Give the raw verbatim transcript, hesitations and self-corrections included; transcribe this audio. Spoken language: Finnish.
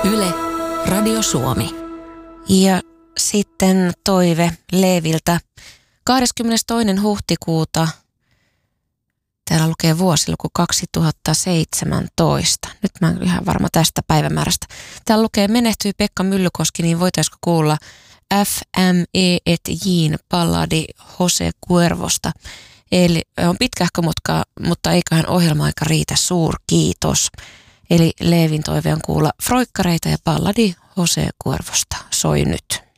Yle, Radio Suomi. Ja sitten toive Leeviltä. kahdeskymmenestoinen huhtikuuta, täällä lukee vuosiluku kaksituhattaseitsemäntoista. Nyt mä en ihan varma tästä päivämäärästä. Täällä lukee menehtyi Pekka Myllykoski, niin voitaisiko kuulla F M E et J:n balladi Jose Cuervosta. Eli on pitkähkö, mutta, mutta eiköhän ohjelma-aika riitä, suurkiitos. Eli Leevin toive on kuulla Froikkareita ja balladi Jose Cuervosta soi nyt.